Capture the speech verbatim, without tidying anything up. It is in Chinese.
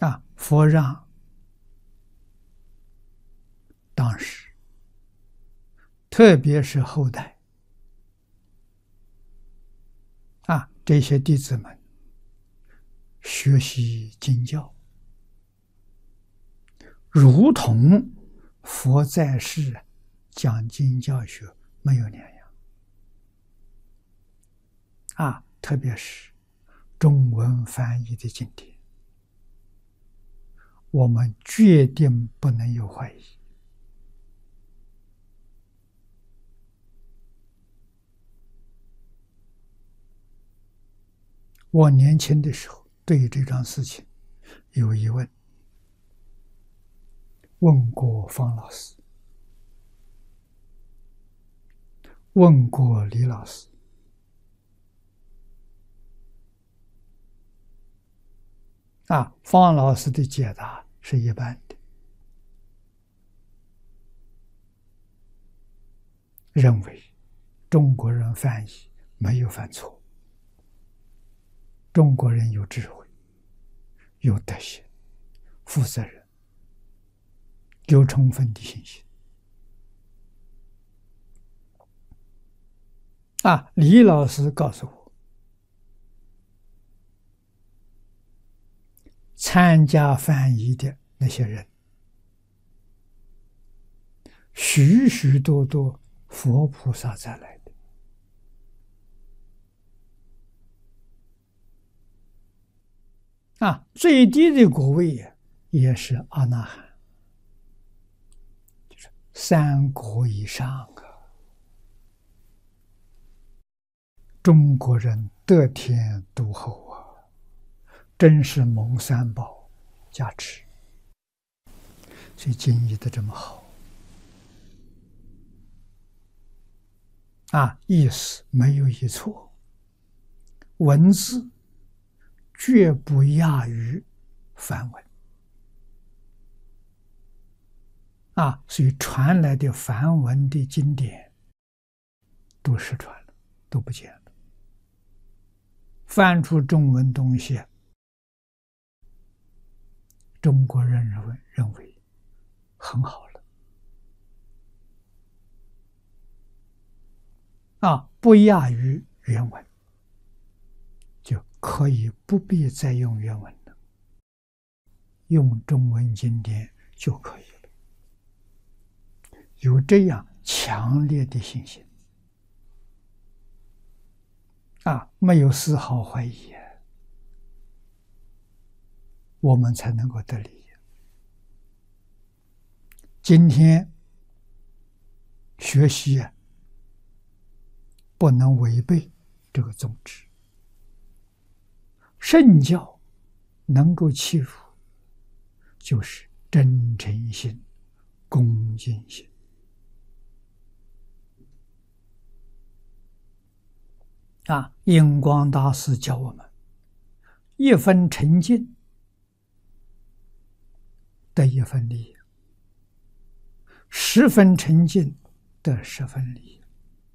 啊，佛让当时，特别是后代啊，这些弟子们学习经教，如同佛在世讲经教学没有两样啊，特别是中文翻译的经典，我们决定不能有怀疑。我年轻的时候对于这桩事情有疑问，问过方老师，问过李老师，啊，方老师的解答是一般的，认为中国人翻译没有犯错，中国人有智慧，有德行，负责任，有充分的信心。啊，李老师告诉我，参加翻译的那些人，许许多多佛菩萨再来的。啊，最低的果位也也是阿那含，就是三果以上啊。中国人得天独厚啊，真是蒙三宝加持，所以经译的这么好啊，意思没有一错，文字绝不亚于梵文啊，所以传来的梵文的经典都失传了，都不见了。翻出中文东西，中国人认为认为很好了啊，不亚于原文，就可以不必再用原文了，用中文经典就可以了。有这样强烈的信心啊，没有丝毫怀疑，我们才能够得利。今天学习啊，不能违背这个宗旨。圣教能够契入，就是真诚心、恭敬心。啊，印光大师教我们，一分诚敬得一分利益，十分诚敬得十分利益。